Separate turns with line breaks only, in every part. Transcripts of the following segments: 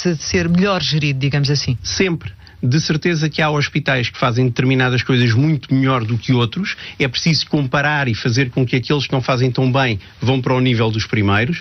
merece ser melhor gerido, digamos assim?
Sempre. De certeza que há hospitais que fazem determinadas coisas muito melhor do que outros. É preciso comparar e fazer com que aqueles que não fazem tão bem vão para o nível dos primeiros.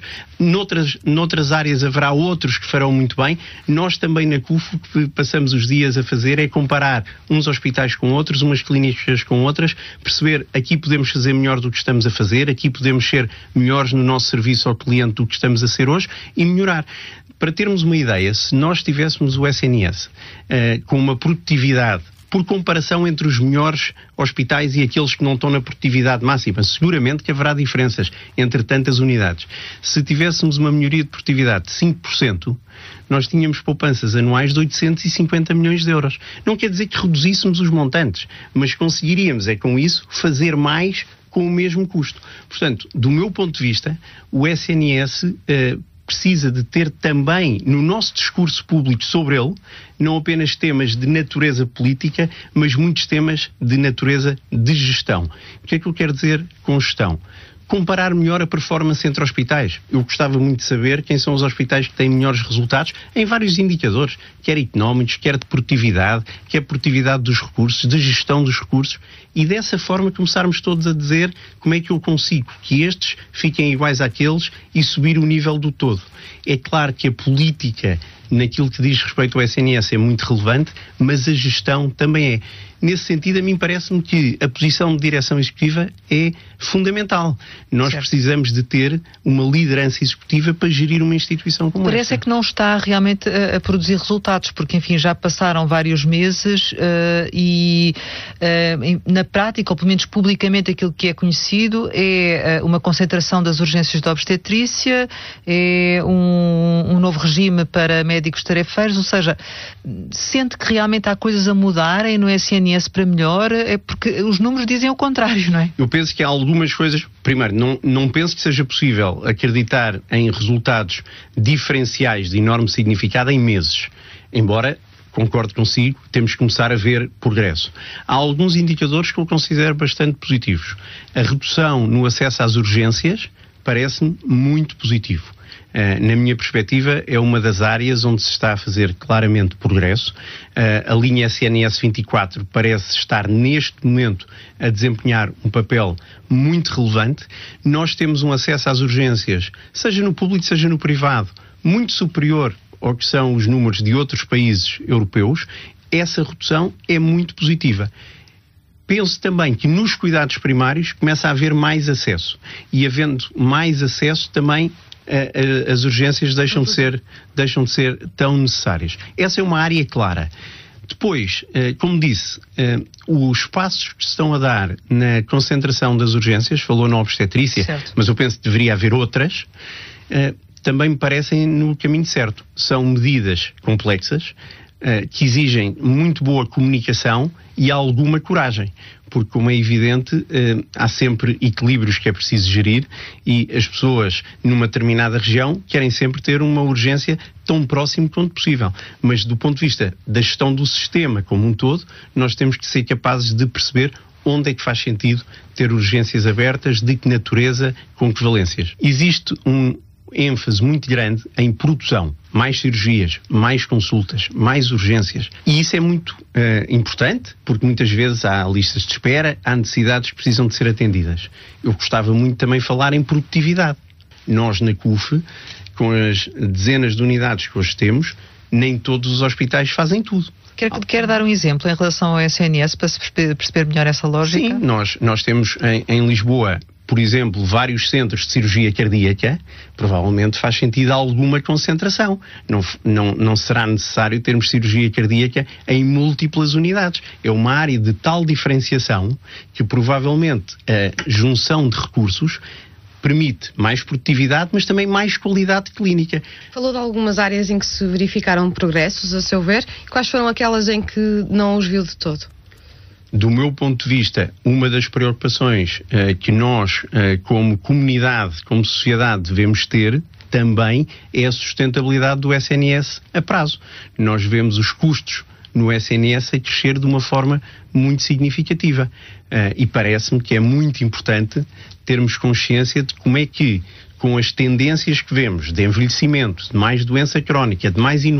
Noutras áreas haverá outros que farão muito bem. Nós também na CUF, o que passamos os dias a fazer é comparar uns hospitais com outros, umas clínicas com outras, perceber aqui podemos fazer melhor do que estamos a fazer, aqui podemos ser melhores no nosso serviço ao cliente do que estamos a ser hoje e melhorar. Para termos uma ideia, se nós tivéssemos o SNS com uma produtividade, por comparação entre os melhores hospitais e aqueles que não estão na produtividade máxima, seguramente que haverá diferenças entre tantas unidades. Se tivéssemos uma melhoria de produtividade de 5%, nós tínhamos poupanças anuais de 850 milhões de euros. Não quer dizer que reduzíssemos os montantes, mas conseguiríamos, com isso, fazer mais com o mesmo custo. Portanto, do meu ponto de vista, o SNS precisa de ter também no nosso discurso público sobre ele, não apenas temas de natureza política, mas muitos temas de natureza de gestão. O que é que eu quero dizer com gestão? Comparar melhor a performance entre hospitais. Eu gostava muito de saber quem são os hospitais que têm melhores resultados em vários indicadores, quer económicos, quer de produtividade, quer produtividade dos recursos, de gestão dos recursos, e dessa forma começarmos todos a dizer como é que eu consigo que estes fiquem iguais àqueles e subir o nível do todo. É claro que a política, naquilo que diz respeito ao SNS, é muito relevante, mas a gestão também é. Nesse sentido, a mim parece-me que a posição de direção executiva é fundamental. Nós precisamos de ter uma liderança executiva para gerir uma instituição como esta.
Parece que não está realmente a produzir resultados, porque, enfim, já passaram vários meses e na prática, ou pelo menos publicamente, aquilo que é conhecido é uma concentração das urgências de obstetrícia, é um novo regime para médicos tarefeiros, ou seja, sente que realmente há coisas a mudarem no SNS para melhor, é porque os números dizem o contrário, não é?
Eu penso que há algumas coisas. Primeiro, não penso que seja possível acreditar em resultados diferenciais de enorme significado em meses. Embora, concordo consigo, temos que começar a ver progresso. Há alguns indicadores que eu considero bastante positivos. A redução no acesso às urgências parece-me muito positivo. Na minha perspectiva, é uma das áreas onde se está a fazer claramente progresso. A linha SNS 24 parece estar neste momento a desempenhar um papel muito relevante. Nós temos um acesso às urgências, seja no público, seja no privado, muito superior ao que são os números de outros países europeus. Essa redução é muito positiva. Penso também que nos cuidados primários começa a haver mais acesso. E havendo mais acesso também as urgências deixam de ser tão necessárias. Essa é uma área clara. Depois, como disse, os passos que se estão a dar na concentração das urgências, falou na obstetrícia, certo, mas eu penso que deveria haver outras, também me parecem no caminho certo. São medidas complexas, que exigem muito boa comunicação e alguma coragem, porque, como é evidente, há sempre equilíbrios que é preciso gerir e as pessoas numa determinada região querem sempre ter uma urgência tão próximo quanto possível. Mas do ponto de vista da gestão do sistema como um todo, nós temos que ser capazes de perceber onde é que faz sentido ter urgências abertas, de que natureza, com que valências. Existe ênfase muito grande em produção, mais cirurgias, mais consultas, mais urgências. E isso é muito importante, porque muitas vezes há listas de espera, há necessidades que precisam de ser atendidas. Eu gostava muito também de falar em produtividade. Nós na CUF, com as dezenas de unidades que hoje temos, nem todos os hospitais fazem tudo.
Quer dar um exemplo em relação ao SNS para se perceber melhor essa lógica?
Sim, nós temos em Lisboa, por exemplo, vários centros de cirurgia cardíaca. Provavelmente faz sentido alguma concentração. Não será necessário termos cirurgia cardíaca em múltiplas unidades. É uma área de tal diferenciação que provavelmente a junção de recursos permite mais produtividade, mas também mais qualidade clínica.
Falou de algumas áreas em que se verificaram progressos, a seu ver. Quais foram aquelas em que não os viu de todo?
Do meu ponto de vista, uma das preocupações que nós, como comunidade, como sociedade, devemos ter também é a sustentabilidade do SNS a prazo. Nós vemos os custos no SNS a crescer de uma forma muito significativa. E parece-me que é muito importante termos consciência de como é que, com as tendências que vemos de envelhecimento, de mais doença crónica, de mais inovação,